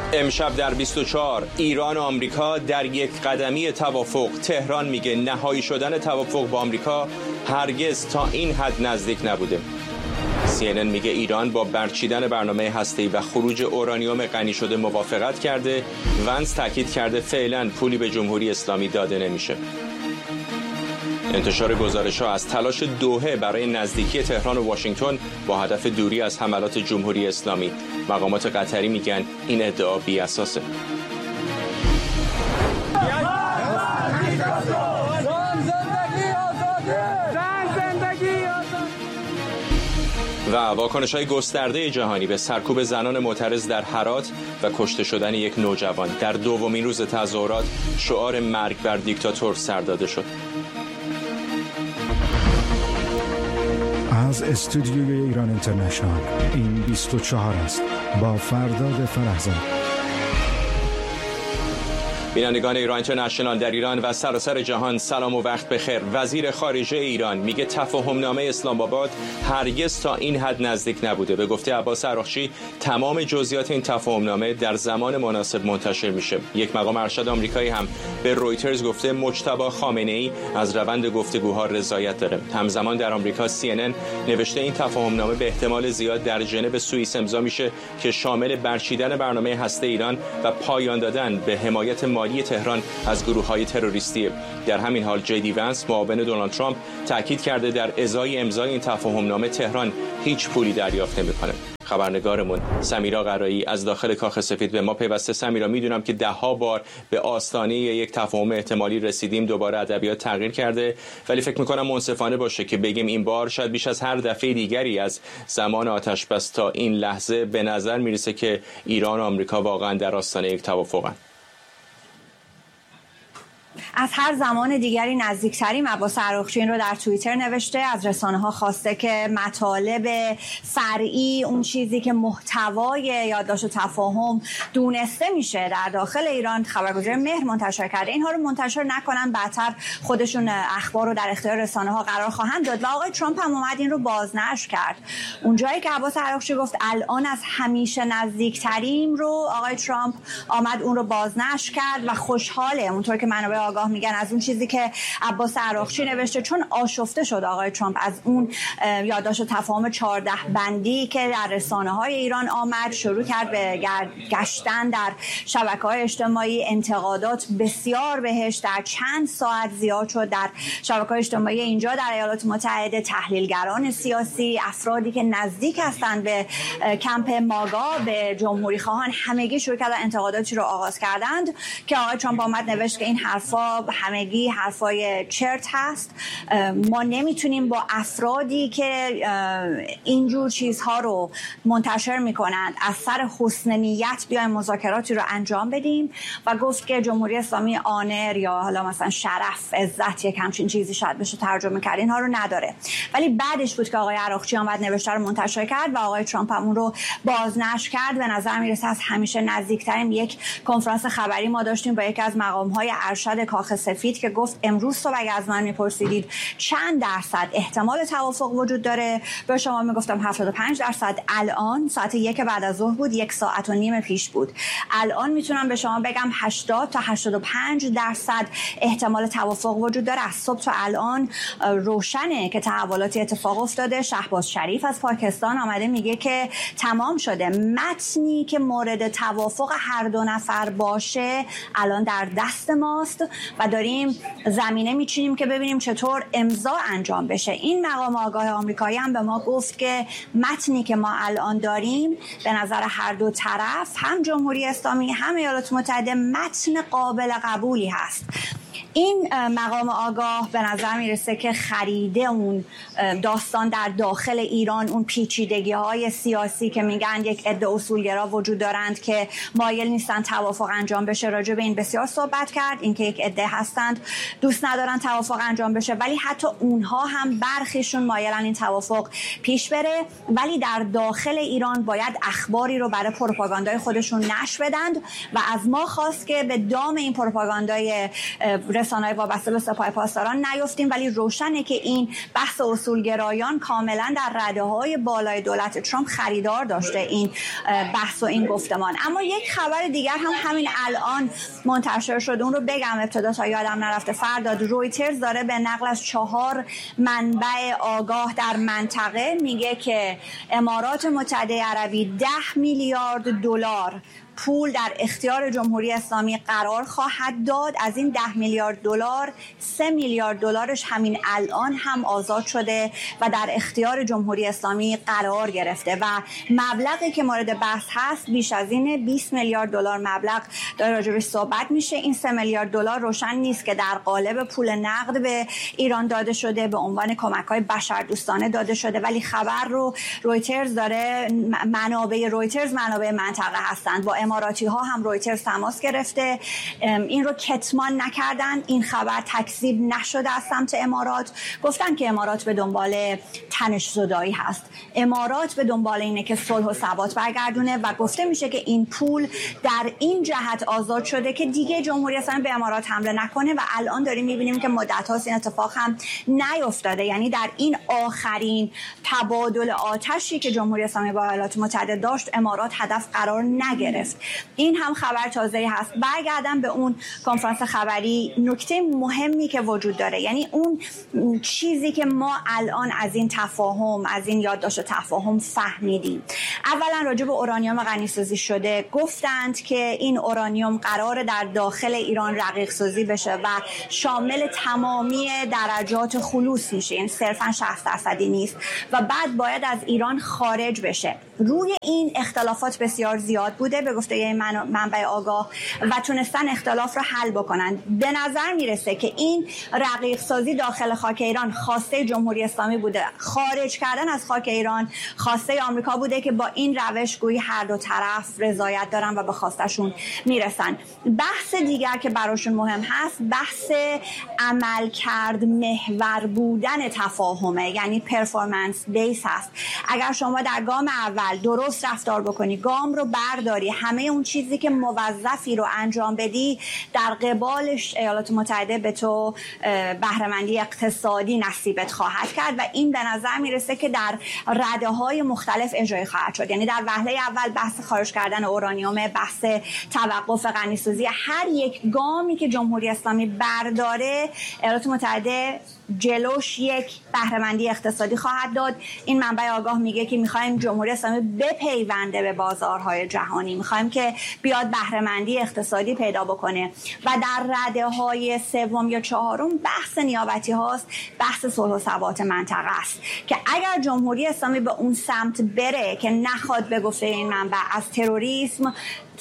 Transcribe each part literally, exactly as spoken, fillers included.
امشب در بیست و چهار ایران و آمریکا در یک قدمی توافق. تهران میگه نهایی شدن توافق با آمریکا هرگز تا این حد نزدیک نبوده. سی ان ان میگه ایران با برچیدن برنامه هسته‌ای و خروج اورانیوم غنی شده موافقت کرده. ونس تاکید کرده فعلا پولی به جمهوری اسلامی داده نمیشه. انتشار گزارش‌ها از تلاش دوحه برای نزدیکی تهران و واشنگتن با هدف دوری از حملات جمهوری اسلامی. مقامات قطری میگن این ادعا بی اساسه. و واکنش‌های گسترده جهانی به سرکوب زنان معترض در هرات و کشته شدن یک نوجوان. در دومین روز تظاهرات شعار مرگ بر دیکتاتور سر داده شد. از استودیوی ایران اینترنشنال این بیست و چهار است با فرداد فرحزاد. بینندگان ایران اینترنشنال در ایران و سراسر جهان سلام و وقت بخیر. وزیر خارجه ایران میگه تفاهم نامه اسلام آباد هرگز تا این حد نزدیک نبوده. به گفته عباس عراقچی تمام جزئیات این تفاهم نامه در زمان مناسب منتشر میشه. یک مقام ارشد آمریکایی هم به رویترز گفته مجتبی خامنه‌ای از روند گفتگوها رضایت داره. همزمان در آمریکا سی ان ان نوشته این تفاهم نامه به احتمال زیاد در ژنو سوئیس امضا میشه که شامل برچیدن برنامه هسته ایران و پایان دادن به حمایت مالی تهران از گروه‌های تروریستی. در همین حال جی دی ونس معاون دونالد ترامپ تاکید کرده در ازای امضای این تفاهمنامه تهران هیچ پولی دریافت نمی‌کنه. خبرنگارمون سمیرا قرایی از داخل کاخ سفید به ما پیوسته. سمیرا، میدونم که ده ها بار به آستانه یک تفاهم احتمالی رسیدیم، دوباره ادبیات تغییر کرده، ولی فکر می‌کنم منصفانه باشه که بگیم این بار شاید بیش از هر دفعه دیگری از زمان آتش بس تا این لحظه به نظر میرسه که ایران و آمریکا واقعا در آستانه یک توافقن. از هر زمان دیگری نزدیکتریم. عباس عراقچی این رو در توییتر نوشته. از رسانه‌ها خواسته که مطالب فرعی، اون چیزی که محتوای یادداشت تفاهم دونسته میشه در داخل ایران، خبرگزاری مهر منتشر کرده، اینها رو منتشر نکنن، بعدتر خودشون اخبار رو در اختیار رسانه‌ها قرار خواهند داد. و آقای ترامپ هم اومد این رو بازنشر کرد. اونجایی که عباس عراقچی گفت الان از همیشه نزدیکتریم رو آقای ترامپ آمد اون رو بازنشر کرد و خوشحاله، اونطور که منابع آگاه میگن، از اون چیزی که عباس عراقچی نوشته، چون آشفته شد آقای ترامپ از اون یادداشت تفاهم چهارده بندی که در رسانه‌های ایران آمد، شروع کرد به گشتن در شبکه‌های اجتماعی، انتقادات بسیار بهش در چند ساعت زیاد شد در شبکه‌های اجتماعی اینجا در ایالات متحده. تحلیلگران سیاسی، افرادی که نزدیک هستند به کمپ ماگا، به جمهوری خواهان، همگی شروع کردن انتقاداتی رو آغاز کردند که آقای ترامپ آمد نوشت که این حرفا همگی حرفای چرت هست. ما نمیتونیم با افرادی که اینجور چیزها رو منتشر میکنند از سر حسن نیت بیایم مذاکراتی رو انجام بدیم و گفت که جمهوری اسلامی آنر یا حالا مثلا شرف، عزت، یک همچین چیزی شاید بشه ترجمه کرد، اینها رو نداره. ولی بعدش بود که آقای عراقچی آمد نوشته رو منتشر کرد و آقای ترامپ هم اون رو بازنشر کرد. به نظر میرسه از همیشه نزدیکترین یک کنفرانس خبری ما داشتیم با یکی از مقام‌های ارشد کاخ سفید که گفت امروز صبح اگه از من میپرسیدید چند درصد احتمال توافق وجود داره، به شما میگفتم هفتاد و پنج درصد. الان ساعت یک بعد از ظهر بود، یک ساعت و نیم پیش بود. الان میتونم به شما بگم هشتاد تا هشتاد و پنج درصد احتمال توافق وجود داره. از صبح تا الان روشنه که تحولاتی اتفاق افتاده. شهباز شریف از پاکستان آمده میگه که تمام شده، متنی که مورد توافق هر دو نفر باشه الان در دست ماست و داریم زمینه میچینیم که ببینیم چطور امضا انجام بشه. این مقام آگاه آمریکایی هم به ما گفت که متنی که ما الان داریم به نظر هر دو طرف، هم جمهوری اسلامی هم ایالات متحده، متن قابل قبولی هست. این مقام آگاه به نظر میرسه که خریده اون داستان در داخل ایران، اون پیچیدگی های سیاسی که میگن یک عده اصولگرا وجود دارند که مایل نیستن توافق انجام بشه. راجع به این بسیار صحبت کرد، اینکه یک عده هستند دوست ندارن توافق انجام بشه، ولی حتی اونها هم برخیشون مایلن این توافق پیش بره، ولی در داخل ایران باید اخباری رو برای پروپاگاندای خودشون نشر بدند و از ما خواست که به دام این پروپاگاندای رسانه‌های وابسته به سپاه پاسداران نیفتیم، ولی روشنه که این بحث اصولگرایان کاملا در رده‌های بالای دولت ترامپ خریدار داشته این بحث و این گفتمان. اما یک خبر دیگر هم همین الان منتشر شد، اون رو بگم ابتدا تا یادم نرفته فرداد. رویترز داره به نقل از چهار منبع آگاه در منطقه میگه که امارات متحده عربی ده میلیارد دلار پول در اختیار جمهوری اسلامی قرار خواهد داد. از این ده میلیارد دلار سه میلیارد دلارش همین الان هم آزاد شده و در اختیار جمهوری اسلامی قرار گرفته و مبلغی که مورد بحث هست بیش از این بیست میلیارد دلار مبلغ داره راجبش صحبت میشه. این سه میلیارد دلار روشن نیست که در قالب پول نقد به ایران داده شده، به عنوان کمک‌های بشردوستانه داده شده، ولی خبر رو رویترز داره، منابع رویترز منابع منطقه هستند، با اماراتی ها هم رویترز تماس گرفته، این رو کتمان نکردن، این خبر تکذیب نشده از سمت امارات. گفتن که امارات به دنبال تنش زدایی هست، امارات به دنبال اینه که صلح و ثبات برگردونه و گفته میشه که این پول در این جهت آزاد شده که دیگه جمهوری اسلامی به امارات حمله نکنه و الان داریم میبینیم که مدت هاست این اتفاق هم نیفتاده. یعنی در این آخرین تبادل آتشی که جمهوری اسلامی با ایالات متحده داشت امارات هدف قرار نگرفت. این هم خبر تازه‌ای هست. برگردم به اون کنفرانس خبری، نکته مهمی که وجود داره، یعنی اون چیزی که ما الان از این تفاهم، از این یادداشت تفاهم فهمیدیم. اولا راجع به اورانیوم غنی‌سازی شده، گفتند که این اورانیوم قراره در داخل ایران رقیق سازی بشه و شامل تمامی درجات خلوص میشه، یعنی صرفاً شصت درصدی نیست و بعد باید از ایران خارج بشه. روی این اختلافات بسیار زیاد بوده به گفته یه منبع آگاه و تونستن اختلاف رو حل بکنن. به نظر میرسه که این رقیق سازی داخل خاک ایران خواسته جمهوری اسلامی بوده، خارج کردن از خاک ایران خواسته آمریکا بوده که با این روش گویی هر دو طرف رضایت دارن و به خواستشون میرسن. بحث دیگر که براشون مهم هست بحث عملکرد محور بودن تفاهمه، یعنی پرفورمنس بیس هست. اگر شما در گام اول درست رفتار بکنی، گام رو برداری، همه اون چیزی که موظفی رو انجام بدی، در قبالش ایالات متحده به تو بهره‌مندی اقتصادی نصیبت خواهد کرد و این به نظر میرسه که در رده‌های مختلف اجرایی خواهد شد. یعنی در وهله اول بحث خارج کردن اورانیوم، بحث توقف غنی‌سازی، هر یک گامی که جمهوری اسلامی برداره ایالات متحده جلوش یک بهره‌مندی اقتصادی خواهد داد. این منبع آگاه میگه که میخوایم جمهوری اسلامی بپیونده به بازارهای جهانی، میخوایم که بیاد بهره‌مندی اقتصادی پیدا بکنه و در رده‌های سوم یا چهارم بحث نیابتی هاست، بحث صلح و ثبات منطقه است که اگر جمهوری اسلامی به اون سمت بره که نخواد به گفته این منبع از تروریسم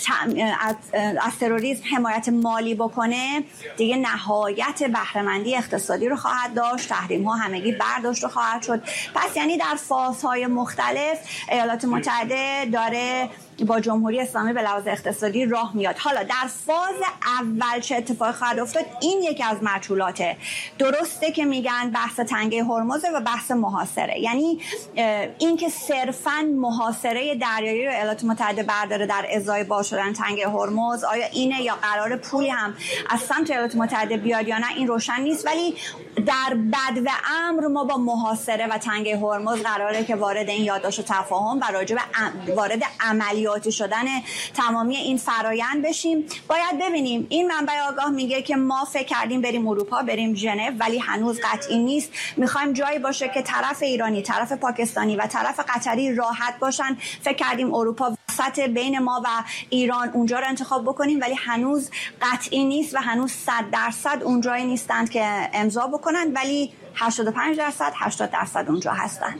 از, از تروریسم حمایت مالی بکنه، دیگه نهایت بهره‌مندی اقتصادی رو خواهد داشت، تحریم ها همگی برداشت رو خواهد شد. پس یعنی در فازهای مختلف ایالات متحده داره با جمهوری اسلامی به لحاظ اقتصادی راه میاد. حالا در فاز اول چه اتفاقی خواهد افتاد، این یکی از معطولاته. درسته که میگن بحث تنگه هرمز و بحث محاصره، یعنی این که صرفاً محاصره دریایی رو ایالات متحده برداره در ازای باز شدن تنگه هرمز، آیا اینه یا قرار پولی هم از سمت ایالات متحده بیاد یا نه، این روشن نیست. ولی در بد و امر ما با محاصره و تنگه هرمز قراره که وارد این یادداشت تفاهم و راجع به وارد عملیاتی شدن تمامی این فرایند بشیم. باید ببینیم. این منبع آگاه میگه که ما فکر کردیم بریم اروپا، بریم ژنو، ولی هنوز قطعی نیست. میخوایم جایی باشه که طرف ایرانی، طرف پاکستانی و طرف قطری راحت باشن. فکر کردیم اروپا وسط بین ما و ایران اونجا رو انتخاب بکنیم، ولی هنوز قطعی نیست و هنوز صد درصد اونجایی نیستند که امضا بکنن، ولی هشتاد و پنج درصد هشتاد درصد اونجا هستند.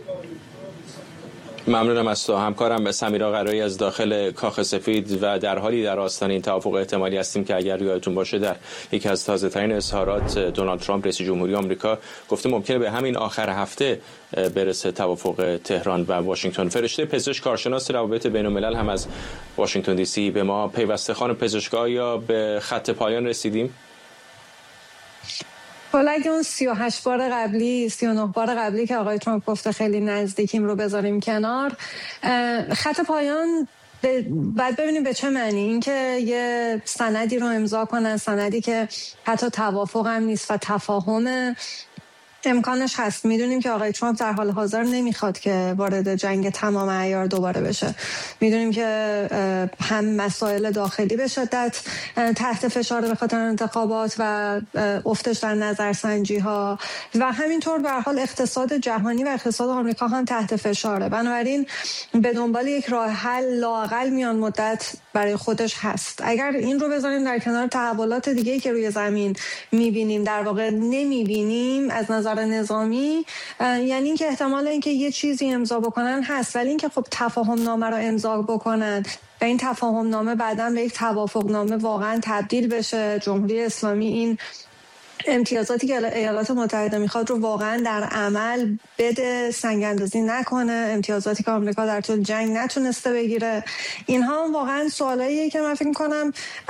ممنونم از تو. همکارم سمیرا قرایی از داخل کاخ سفید و در حالی در آستانه این توافق احتمالی هستیم که اگر یادتون باشه در یکی از تازه‌ترین اظهارات دونالد ترامپ رئیس جمهوری آمریکا گفته ممکنه به همین آخر هفته برسه توافق تهران و واشنگتن. فرشته پزشک کارشناس روابط بین‌الملل هم از واشنگتن دی سی به ما پیوسته. خانم پزشکا، یا به خط پایان رسیدیم؟ حالا اگه اون سی و هشت بار قبلی، سی و نه بار قبلی که آقای ترامپ گفته خیلی نزدیکیم رو بذاریم کنار، خط پایان بعد ببینیم به چه معنی. اینکه یه سندی رو امضا کنن، سندی که حتی توافق هم نیست و تفاهم، امکانش هست. میدونیم که آقای ترامپ در حال حاضر نمیخواد که وارد جنگ تمام عیار دوباره بشه. میدونیم که هم مسائل داخلی به شدت تحت فشار به خاطر انتخابات و افتش در نظرسنجی ها و همینطور به هر حال اقتصاد جهانی و اقتصاد آمریکا هم تحت فشاره. بنابراین به دنبال یک راه حل لااقل میان مدت برای خودش هست. اگر این رو بذاریم در کنار تحولات دیگه‌ای که روی زمین میبینیم، در واقع نمیبینیم از نظر نظامی، یعنی اینکه احتمال اینکه یه چیزی امضا بکنن هست، ولی اینکه خب تفاهم نامه رو امضا بکنن و این تفاهم نامه بعداً به یک توافق نامه واقعاً تبدیل بشه، جمهوری اسلامی این امتیازاتی که ایالات متحده میخواد رو واقعا در عمل بده، سنگ اندازی نکنه، امتیازاتی که آمریکا در طول جنگ نتونسته بگیره، اینها واقعا سوالاییه که من فکر میکنم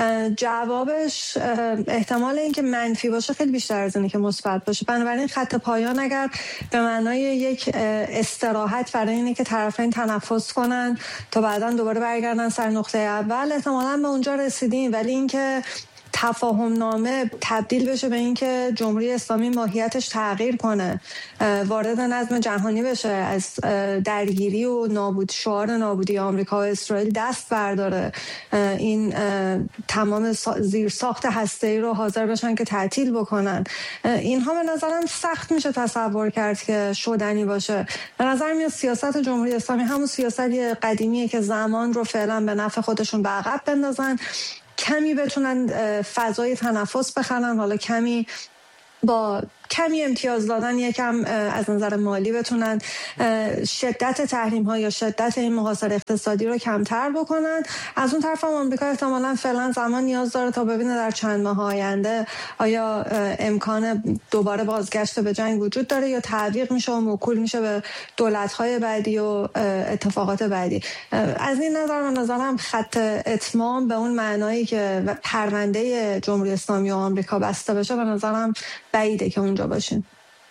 جوابش احتمال اینکه منفی باشه خیلی بیشتر از اینه که مثبت باشه. بنابراین خط پایان اگر به معنای یک استراحت برای اینه که طرفین تنفس کنن تا بعداً دوباره برگردن سر نقطه اول، احتمالاً به اونجا رسیدیم. ولی اینکه تفاهم نامه تبدیل بشه به اینکه جمهوری اسلامی ماهیتش تغییر کنه، وارد نظم جهانی بشه، از درگیری و نابود شعار نابودی آمریکا و اسرائیل دست برداره، این تمام زیر ساخت هسته‌ای رو حاضر بشن که تعطیل بکنن، اینها به نظرم سخت میشه تصور کرد که شدنی باشه. به نظر میاد سیاست جمهوری اسلامی همون سیاستی قدیمیه که زمان رو فعلا به نفع خودشون به عقب بندازن، کمی بتونن فضای تنفس بخرن، حالا کمی با کمی امتیاز دادن یکم از نظر مالی بتونن شدت تحریم ها یا شدت این محاصره اقتصادی رو کمتر بکنن. از اون طرف هم آمریکا احتمالاً فعلا زمان نیاز داره تا ببینه در چند ماه آینده آیا امکان دوباره بازگشت به جنگ وجود داره یا تعویق میشه و موکول میشه به دولت‌های بعدی و اتفاقات بعدی. از این نظر من نظرم خط اتمام به اون معنایی که پرونده جمهوری اسلامی و آمریکا بسته بشه به نظرم بعیده که اونجا باشین.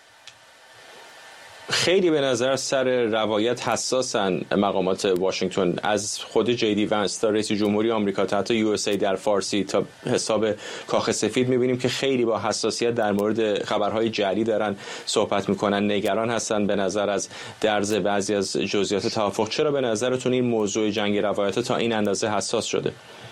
خیلی به نظر سر روایت حساسن مقامات واشنگتن، از خود جی دی ونس تا رئیس جمهوری آمریکا تا حتی یو اس ای در فارسی تا حساب کاخ سفید میبینیم که خیلی با حساسیت در مورد خبرهای جعلی دارن صحبت میکنن، نگران هستن به نظر از درز بعضی از جزئیات توافق. چرا به نظرتون این موضوع جنگ روایت تا این اندازه حساس شده؟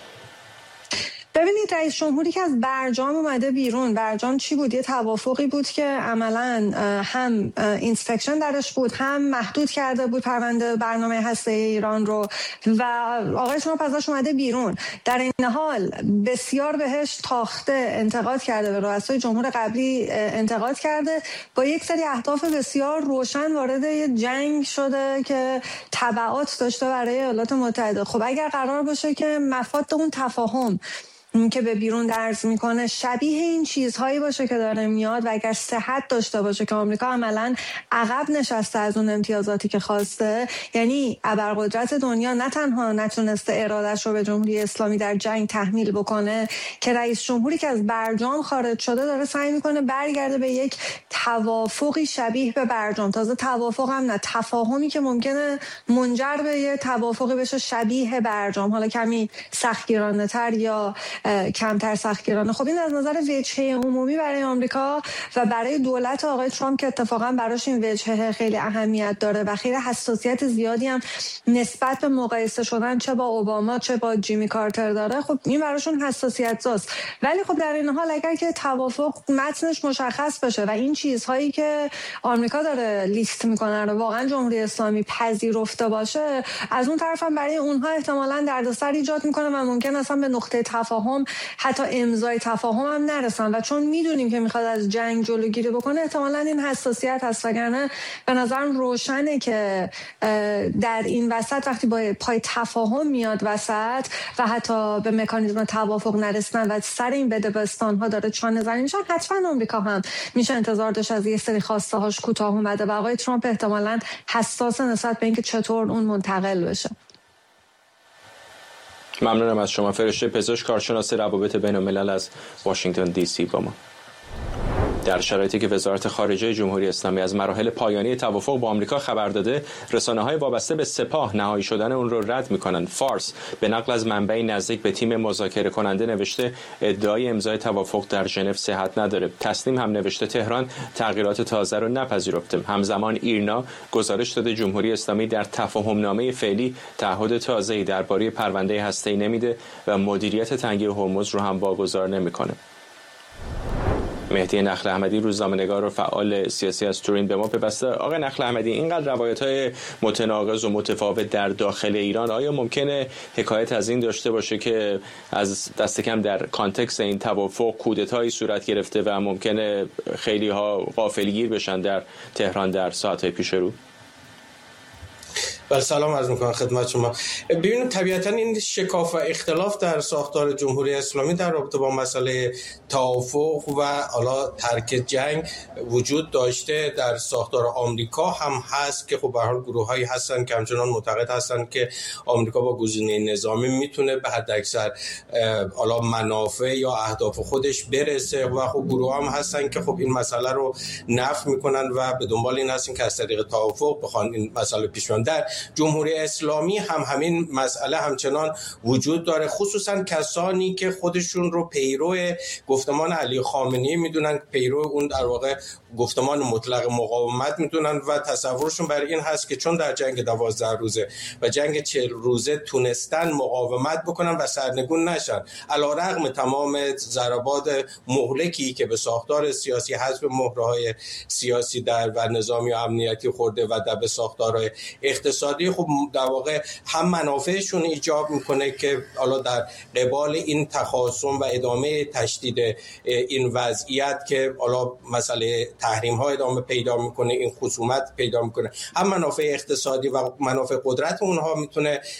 ببینید رئیس جمهوری که از برجام اومده بیرون، برجام چی بود؟ یه توافقی بود که عملاً هم اینسپکشن درش بود، هم محدود کرده بود پرونده برنامه هسته‌ای ایران رو و آقای ترامپ ازش اومده بیرون. در این حال بسیار بهش تاخته، انتقاد کرده، به رؤسای جمهور قبلی انتقاد کرده، با یک سری اهداف بسیار روشن وارد یه جنگ شده که تبعات داشته برای ایالات متحده. خب اگر قرار باشه که مفاد اون تفاهم که به بیرون درز میکنه شبیه این چیزهایی باشه که داره میاد و اگر صحت داشته باشه که آمریکا عملاً عقب نشسته از اون امتیازاتی که خواسته، یعنی ابرقدرت دنیا نه تنها نتونسته ارادش رو به جمهوری اسلامی در جنگ تحمیل بکنه، که رئیس جمهوری که از برجام خارج شده داره سعی میکنه برگرده به یک توافقی شبیه به برجام. تازه توافق هم نه، تفاهمی که ممکنه منجر به یه توافقی بشه شبیه برجام، حالا کمی سختگیرانه تر یا کمتر سختگیرانه. خب این از نظر وجهه عمومی برای آمریکا و برای دولت آقای ترامپ که اتفاقا براش این وجهه خیلی اهمیت داره و خیلی حساسیت زیادی هم نسبت به مقایسه شدن چه با اوباما چه با جیمی کارتر داره، خب این براشون حساسیت زاست. ولی خب در این حال اگر که توافق متنش مشخص بشه و این چیزهایی که آمریکا داره لیست میکنه رو واقعا جمهوری اسلامی پذیرفته باشه، از اون طرف هم برای اونها احتمالاً دردسر ایجاد میکنه و ممکن اصلا به نقطه تفاهم حتی امضای تفاهم هم نرسن و چون میدونیم که میخواد از جنگ جلوگیری بکنه احتمالاً این حساسیت هست. وگرنه به نظرم روشنه که در این وسط وقتی با پای تفاهم میاد وسط و حتی به مکانیزم توافق نرسن و سر این بدبستان ها داره چانه زنی میشن، حتما آمریکا هم میشه انتظار داشت از یه سری خواسته هاش کوتاه اومده و آقای ترامپ احتمالاً حساس نسبت به اینکه چطور اون منتقل بشه. ممنونم از شما. فرشته پزشک، کارشناس روابط بین الملل از واشنگتن دی سی با ما. در شرایطی که وزارت خارجه جمهوری اسلامی از مراحل پایانی توافق با آمریکا خبر داده، رسانه‌های وابسته به سپاه نهایی شدن اون رو رد می‌کنند. فارس به نقل از منبعی نزدیک به تیم مذاکره کننده نوشته ادعای امضای توافق در ژنو صحت نداره. تسنیم هم نوشته تهران تغییرات تازه رو نپذیرفته. همزمان ایرنا گزارش داده جمهوری اسلامی در تفاهم‌نامه فعلی تعهد تازه‌ای درباره پرونده هسته‌ای نمیده و مدیریت تنگه هرمز رو هم واگذار نمی‌کنه. مهدی نخل احمدی، روزنامه‌نگار و فعال سیاسی از تورین به ما پیوسته. آقای نخل احمدی، اینقدر روایت‌های متناقض و متفاوت در داخل ایران، آیا ممکنه حکایت از این داشته باشه که از دست کم در کانتکست این توافق کودتایی صورت گرفته و ممکنه خیلی‌ها غافلگیر بشن در تهران در ساعت‌های پیش رو؟ بله، سلام عرض می‌کنم خدمت شما. ببینید طبیعتاً این شکاف و اختلاف در ساختار جمهوری اسلامی در رابطه با مسئله توافق و حالا ترک جنگ وجود داشته. در ساختار آمریکا هم هست که خب به هر حال گروه‌هایی هستن که همچنان معتقد هستن که آمریکا با گزینه نظامی میتونه به حداکثر حالا منافع یا اهداف خودش برسه و خب گروه هم هستن که خب این مسئله رو نفی میکنن و به دنبال این هستن که از طریق توافق بخوان این مسئله پیش ببرن. در جمهوری اسلامی هم همین مسئله همچنان وجود داره، خصوصا کسانی که خودشون رو پیرو گفتمان علی خامنه‌ای میدونن، پیرو اون در واقع گفتمان مطلق مقاومت میدونن و تصورشون بر این هست که چون در جنگ دوازده روزه و جنگ چهل روزه تونستن مقاومت بکنن و سرنگون نشن، علیرغم تمام ضربات مهلکی که به ساختار سیاسی حزب مهرهای سیاسی در و نظامی و امنیتی خورده و در به ساختارهای اقتصادی، خب در واقع هم منافعشون ایجاب میکنه که حالا در قبال این تخاصم و ادامه تشدید این وضعیت که حالا مسئله تحریم ها ادامه پیدا میکنه، این خصومت پیدا میکنه، هم منافع اقتصادی و منافع قدرت اونها میتونه